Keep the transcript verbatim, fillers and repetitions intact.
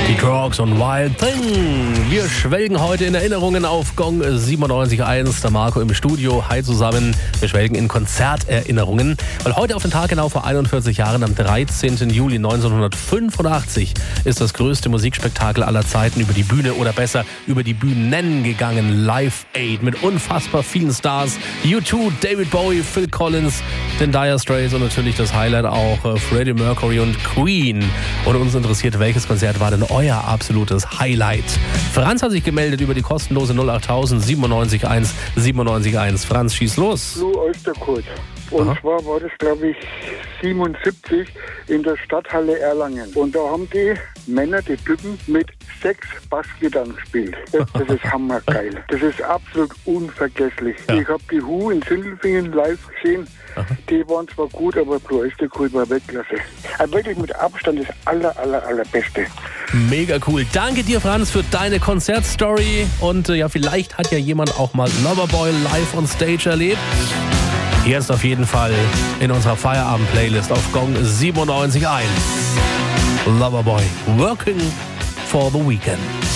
Die Crocs und Wild Thing. Wir schwelgen heute in Erinnerungen auf Gong siebenundneunzig Komma eins. Der Marco im Studio. Hi zusammen. Wir schwelgen in Konzerterinnerungen. Weil heute auf den Tag genau vor einundvierzig Jahren, am dreizehnten Juli neunzehnhundertfünfundachtzig, ist das größte Musikspektakel aller Zeiten über die Bühne oder besser über die Bühnen gegangen. Live Aid mit unfassbar vielen Stars. U zwei, David Bowie, Phil Collins, den Dire Straits und natürlich das Highlight auch äh, Freddie Mercury und Queen. Und uns interessiert, welches Konzert war denn euer absolutes Highlight? Franz hat sich gemeldet über die kostenlose null achttausend siebenundneunzig eins siebenundneunzig eins. Franz, schieß los. Blue Oyster Cult. Und Aha. zwar war das, glaube ich, siebenundsiebzig in der Stadthalle Erlangen. Und da haben die Männer, die Typen, mit sechs Bassgitarren gespielt. Das, das ist hammergeil. Das ist absolut unvergesslich. Ja. Ich habe die Who in Sindelfingen live gesehen. Aha. Die waren zwar gut, aber Blue Oyster Cult war Weltklasse. Aber wirklich mit Abstand das aller, aller, allerbeste. Mega cool. Danke dir, Franz, für deine Konzertstory. Und äh, ja, vielleicht hat ja jemand auch mal Loverboy live on stage erlebt. Hier ist auf jeden Fall in unserer Feierabend-Playlist auf Gong siebenundneunzig Komma eins Loverboy, Working for the Weekend.